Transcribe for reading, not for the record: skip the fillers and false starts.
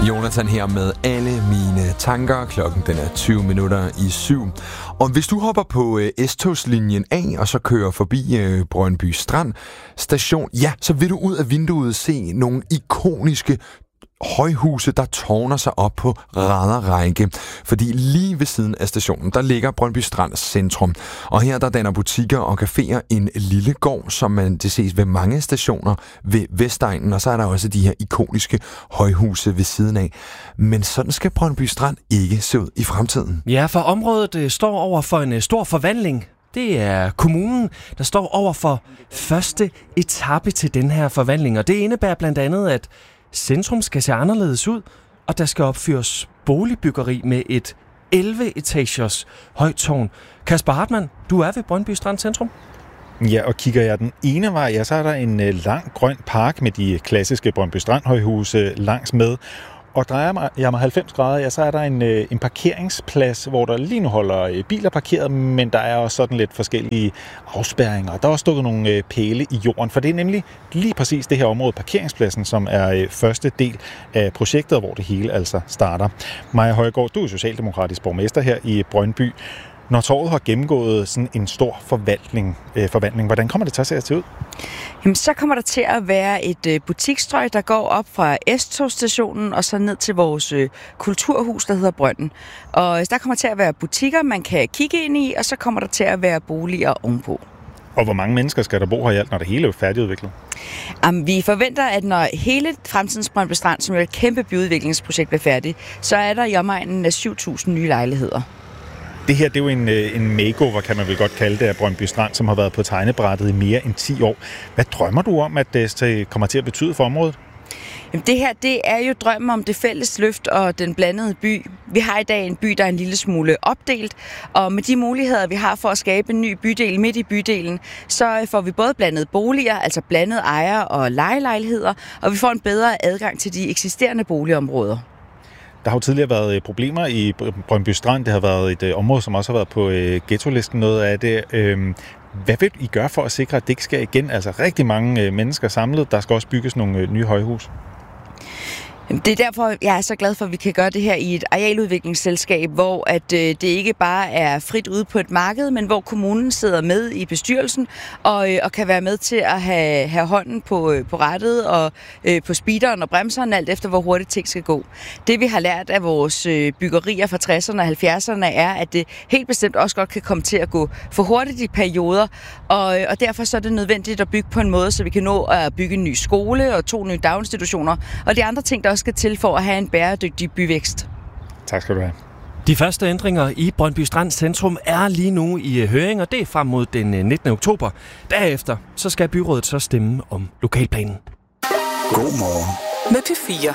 Jonathan her med alle mine tanker. Klokken den er 7:20. Og hvis du hopper på S-togslinjen A og så kører forbi Brøndby Strand station, ja, så vil du ud af vinduet se nogle ikoniske højhuse, der tårner sig op på rad og række. Fordi lige ved siden af stationen, der ligger Brøndby Strand centrum. Og her der danner butikker og caféer en lille gård, som det ses ved mange stationer ved Vestegnen. Og så er der også de her ikoniske højhuse ved siden af. Men sådan skal Brøndby Strand ikke se ud i fremtiden. Ja, for området står over for en stor forvandling. Det er kommunen, der står over for første etape til den her forvandling. Og det indebærer blandt andet, at centrum skal se anderledes ud, og der skal opføres boligbyggeri med et 11-etagers højt tårn. Kasper Hartmann, du er ved Brøndby Strand Centrum. Ja, og kigger jeg den ene vej, ja, så er der en lang grøn park med de klassiske Brøndby Strand højhuse langs med. Og drejer jeg mig 90 grader, ja, så er der en parkeringsplads, hvor der lige nu holder biler parkeret, men der er også sådan lidt forskellige afspærringer. Der er også stukket nogle pæle i jorden, for det er nemlig lige præcis det her område, parkeringspladsen, som er første del af projektet, hvor det hele altså starter. Maja Højgaard, du er socialdemokratisk borgmester her i Brøndby. Når torvet har gennemgået sådan en stor forvandling, hvordan kommer det til at se ud? Jamen, så kommer der til at være et butiksstrøg, der går op fra S-togstationen og så ned til vores kulturhus, der hedder Brønden. Og der kommer til at være butikker, man kan kigge ind i, og så kommer der til at være boliger ovenpå. Og hvor mange mennesker skal der bo her i alt, når det hele er færdigudviklet? Vi forventer, at når hele fremtidens Brøndby Strand, som er et kæmpe byudviklingsprojekt, bliver færdigt, så er der i omegnen af 7.000 nye lejligheder. Det her, det er jo en makeover, kan man vel godt kalde det, af Brøndby Strand, som har været på tegnebrættet i mere end 10 år. Hvad drømmer du om, at det kommer til at betyde for området? Jamen, det her, det er jo drømmen om det fælles løft og den blandede by. Vi har i dag en by, der er en lille smule opdelt, og med de muligheder, vi har for at skabe en ny bydel midt i bydelen, så får vi både blandede boliger, altså blandede ejer- og lejelejligheder, og vi får en bedre adgang til de eksisterende boligområder. Der har jo tidligere været problemer i Brøndby Strand. Det har været et område, som også har været på ghetto-listen, noget af det. Hvad vil I gøre for at sikre, at det ikke sker igen? Altså rigtig mange mennesker samlet. Der skal også bygges nogle nye højhus. Det er derfor, jeg er så glad for, at vi kan gøre det her i et arealudviklingsselskab, hvor at det ikke bare er frit ude på et marked, men hvor kommunen sidder med i bestyrelsen og kan være med til at have hånden på rattet og på speederen og bremseren, alt efter hvor hurtigt ting skal gå. Det vi har lært af vores byggerier fra 60'erne og 70'erne er, at det helt bestemt også godt kan komme til at gå for hurtigt i perioder, og derfor så er det nødvendigt at bygge på en måde, så vi kan nå at bygge en ny skole og 2 nye daginstitutioner og de andre ting, der også skal til for at have en bæredygtig byvækst. Tak skal du have. De første ændringer i Brøndby Strand Centrum er lige nu i høring, og det er frem mod den 19. oktober. Derefter så skal byrådet så stemme om lokalplanen. God morgen med P4.